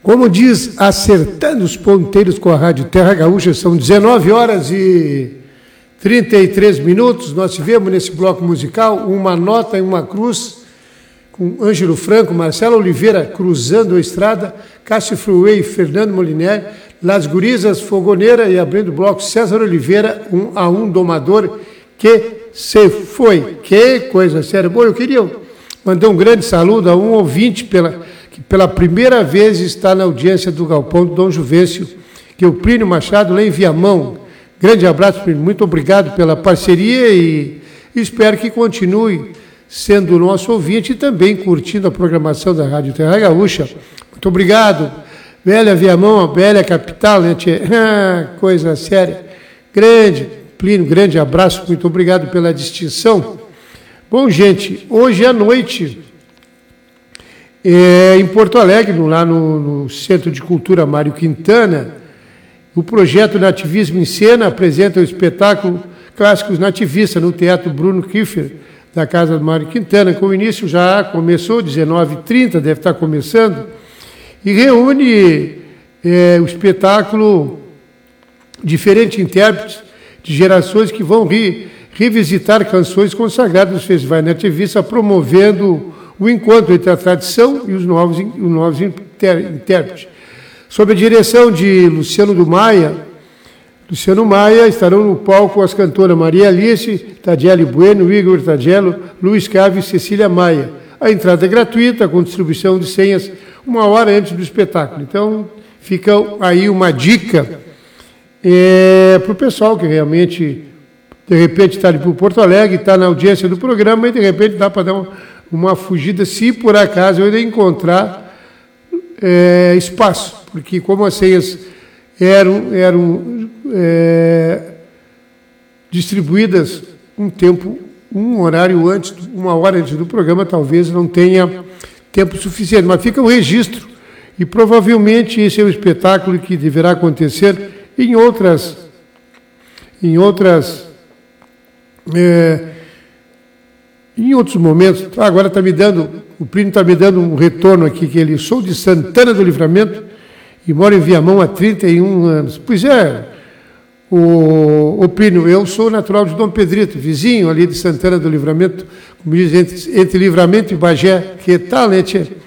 Como diz, acertando os ponteiros com a Rádio Terra Gaúcha, são 19 horas e 33 minutos. Nós tivemos nesse bloco musical uma nota e uma cruz, com Ângelo Franco, Marcelo Oliveira cruzando a estrada, Cássio Fruei, Fernando Moliner, Las Gurizas Fogoneira e abrindo o bloco César Oliveira, 1-1 domador que se foi. Que coisa séria. Bom, eu queria mandar um grande saludo a um ouvinte que pela primeira vez está na audiência do Galpão do Dom Juvencio, que é o Plínio Machado, lá em Viamão. Grande abraço, Plínio. Muito obrigado pela parceria e espero que continue sendo nosso ouvinte e também curtindo a programação da Rádio Terra Gaúcha. Muito obrigado. Velha Viamão, velha capital, né, tchê? Coisa séria. Grande, Plínio, grande abraço. Muito obrigado pela distinção. Bom, gente, hoje à noite, em Porto Alegre, lá no Centro de Cultura Mário Quintana, o projeto Nativismo em Cena apresenta o espetáculo Clássicos Nativistas no Teatro Bruno Kiefer, da Casa do Mário Quintana, com o início já começou, 19h30, deve estar começando, e reúne o espetáculo diferentes intérpretes de gerações que vão revisitar canções consagradas nos festivais nativistas, promovendo o encontro entre a tradição e os novos intérpretes. Sob a direção de Luciano Maia, estarão no palco as cantoras Maria Alice, Tadiele Bueno, Igor Tagello, Luiz Cave e Cecília Maia. A entrada é gratuita, com distribuição de senhas 1 hora antes do espetáculo. Então, fica aí uma dica para o pessoal que realmente, de repente, está ali por Porto Alegre, está na audiência do programa e, de repente, dá para dar uma fugida, se por acaso eu ainda encontrar espaço, porque como as senhas eram distribuídas um horário antes, 1 hora antes do programa, talvez não tenha tempo suficiente, mas fica o registro e provavelmente esse é o espetáculo que deverá acontecer em outros momentos. Agora o Plínio está me dando um retorno aqui, que ele sou de Santana do Livramento e moro em Viamão há 31 anos. Pois é, o Plínio, eu sou natural de Dom Pedrito, vizinho ali de Santana do Livramento, como diz, entre Livramento e Bagé, que tal, né, tchê?